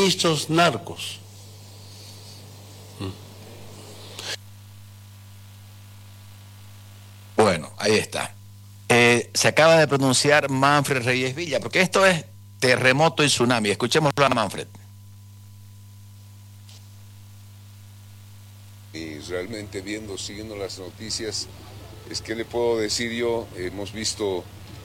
ministros narcos. Bueno, ahí está. Se acaba de pronunciar Manfred Reyes Villa, porque esto es terremoto y tsunami. Escuchémoslo a Manfred. Y realmente siguiendo las noticias, ¿qué le puedo decir yo? Hemos visto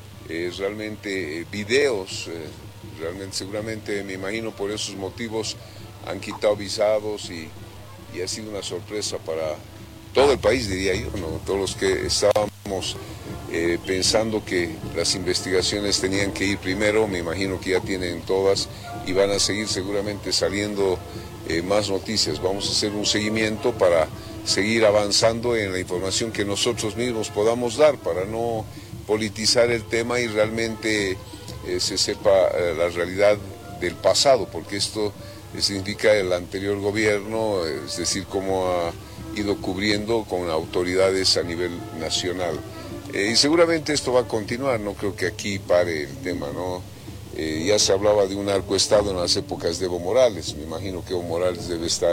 realmente videos, realmente seguramente me imagino por esos motivos han quitado visados y ha sido una sorpresa para todo el país, diría yo, ¿no? Todos los que estábamos pensando que las investigaciones tenían que ir primero, me imagino que ya tienen todas y van a seguir seguramente saliendo más noticias. Vamos a hacer un seguimiento para seguir avanzando en la información que nosotros mismos podamos dar para no politizar el tema y realmente se sepa la realidad del pasado, porque esto significa el anterior gobierno, es decir, cómo ha ido cubriendo con autoridades a nivel nacional. Y seguramente esto va a continuar, no creo que aquí pare el tema, ¿no? Ya se hablaba de un narcoestado en las épocas de Evo Morales, me imagino que Evo Morales debe estar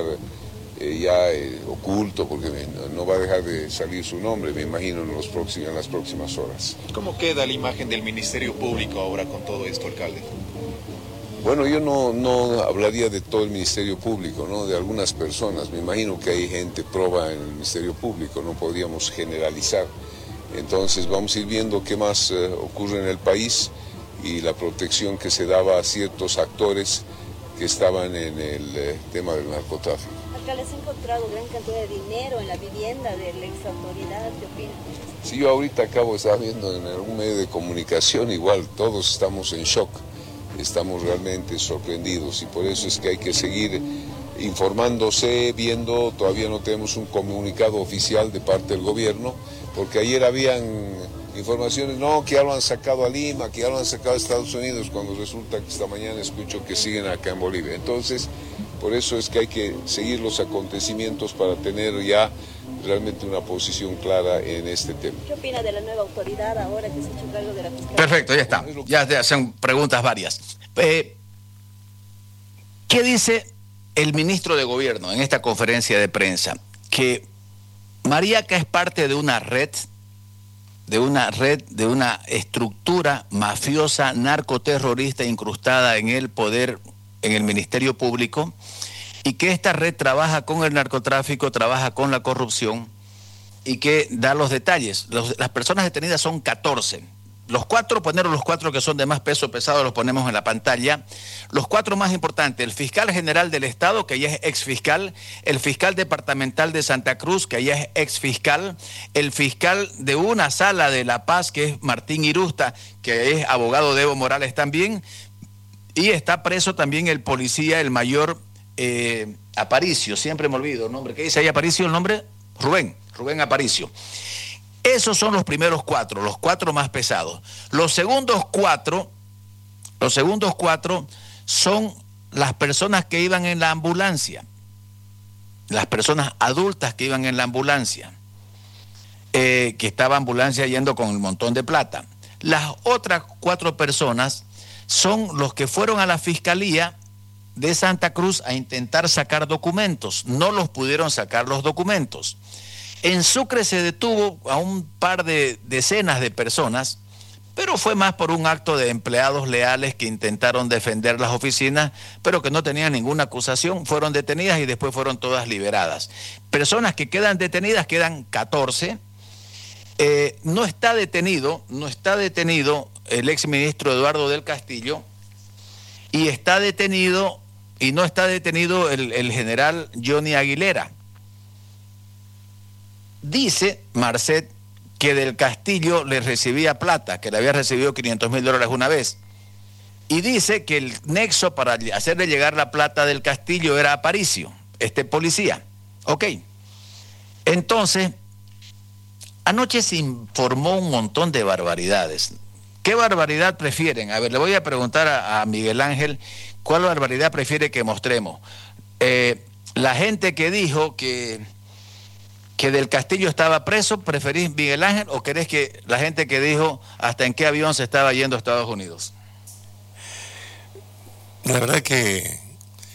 ya oculto porque no va a dejar de salir su nombre, me imagino, en las próximas horas. ¿Cómo queda la imagen del Ministerio Público ahora con todo esto, alcalde? Bueno, yo no hablaría de todo el Ministerio Público, ¿no? De algunas personas, me imagino que hay gente proba en el Ministerio Público, no podríamos generalizar. Entonces vamos a ir viendo qué más ocurre en el país y la protección que se daba a ciertos actores que estaban en el tema del narcotráfico. Alcalde, ¿se ha encontrado gran cantidad de dinero en la vivienda de la ex autoridad? ¿Qué opina? Sí, yo ahorita acabo de estar viendo en algún medio de comunicación, igual todos estamos en shock, estamos realmente sorprendidos y por eso es que hay que seguir informándose, viendo, todavía no tenemos un comunicado oficial de parte del gobierno, porque ayer habían informaciones, no, que ya lo han sacado a Lima, que ya lo han sacado a Estados Unidos, cuando resulta que esta mañana escucho que siguen acá en Bolivia. Entonces, por eso es que hay que seguir los acontecimientos para tener ya realmente una posición clara en este tema. ¿Qué opina de la nueva autoridad ahora que se ha hecho cargo de la fiscalía? Perfecto, ya está. Ya te hacen preguntas varias. ¿Qué dice el ministro de Gobierno en esta conferencia de prensa? Que Mariaca es parte de una red, de una estructura mafiosa, narcoterrorista incrustada en el poder, en el Ministerio Público, y que esta red trabaja con el narcotráfico, trabaja con la corrupción, y que da los detalles. Las personas detenidas son 14. Los cuatro que son de más peso pesado, los ponemos en la pantalla. Los cuatro más importantes: el fiscal general del Estado, que ya es exfiscal; el fiscal departamental de Santa Cruz, que ya es exfiscal; el fiscal de una sala de La Paz, que es Martín Irusta, que es abogado de Evo Morales también; y está preso también el policía, el mayor Aparicio, siempre me olvido el nombre. ¿Qué dice ahí Aparicio el nombre? Rubén Aparicio. Esos son los primeros cuatro, los cuatro más pesados. Los segundos cuatro son las personas que iban en la ambulancia, las personas adultas que iban en la ambulancia, que estaba ambulancia yendo con un montón de plata. Las otras 4 personas son los que fueron a la Fiscalía de Santa Cruz a intentar sacar documentos. No los pudieron sacar los documentos. En Sucre se detuvo a un par de decenas de personas, pero fue más por un acto de empleados leales que intentaron defender las oficinas, pero que no tenían ninguna acusación. Fueron detenidas y después fueron todas liberadas. Personas que quedan detenidas, quedan 14. No está detenido el exministro Eduardo del Castillo, y no está detenido el general Johnny Aguilera. Dice Marcet que del Castillo le recibía plata, que le había recibido $500,000 una vez. Y dice que el nexo para hacerle llegar la plata del Castillo era Aparicio, este policía. Ok. Entonces, anoche se informó un montón de barbaridades. ¿Qué barbaridad prefieren? A ver, le voy a preguntar a Miguel Ángel, ¿cuál barbaridad prefiere que mostremos? La gente que dijo que del Castillo estaba preso, ¿preferís Miguel Ángel, o querés que la gente que dijo hasta en qué avión se estaba yendo a Estados Unidos? La verdad que